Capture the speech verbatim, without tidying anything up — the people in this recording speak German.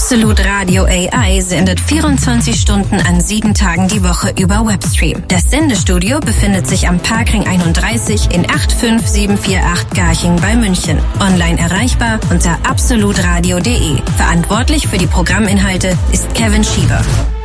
Absolut Radio A I sendet vierundzwanzig Stunden an sieben Tagen die Woche über Webstream. Das Sendestudio befindet sich am Parkring einunddreißig in acht fünf sieben vier acht Garching bei München. Online erreichbar unter absolutradio punkt de. Verantwortlich für die Programminhalte ist Kevin Schieber.